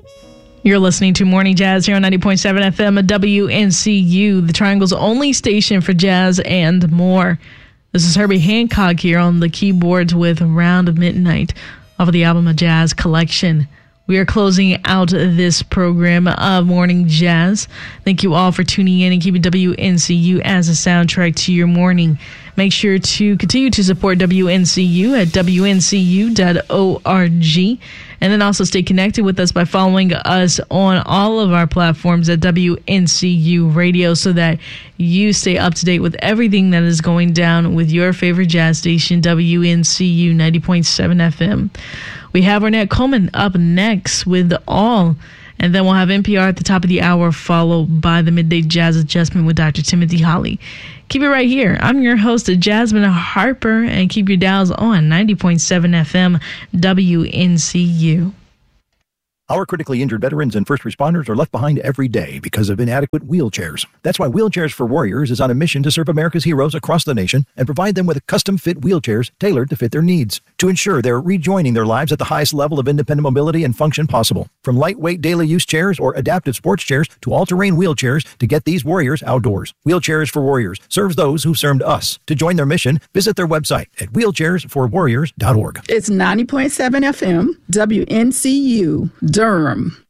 You're listening to Morning Jazz here on 90.7 FM at WNCU, the Triangle's only station for jazz and more. This is Herbie Hancock here on the keyboards with Round of Midnight off of the album A Jazz Collection. We are closing out this program of Morning Jazz. Thank you all for tuning in and keeping WNCU as a soundtrack to your morning. Make sure to continue to support WNCU at WNCU.org. And then also stay connected with us by following us on all of our platforms at WNCU Radio so that you stay up to date with everything that is going down with your favorite jazz station, WNCU 90.7 FM. We have Ornette Coleman up next with All. And then we'll have NPR at the top of the hour, followed by the Midday Jazz Adjustment with Dr. Timothy Holly. Keep it right here. I'm your host, Jasmine Harper, and keep your dials on 90.7 FM WNCU. Our critically injured veterans and first responders are left behind every day because of inadequate wheelchairs. That's why Wheelchairs for Warriors is on a mission to serve America's heroes across the nation and provide them with custom-fit wheelchairs tailored to fit their needs to ensure they're rejoining their lives at the highest level of independent mobility and function possible. From lightweight daily use chairs or adaptive sports chairs to all-terrain wheelchairs to get these warriors outdoors. Wheelchairs for Warriors serves those who've served us. To join their mission, visit their website at wheelchairsforwarriors.org. It's 90.7 FM, WNCU, Durham.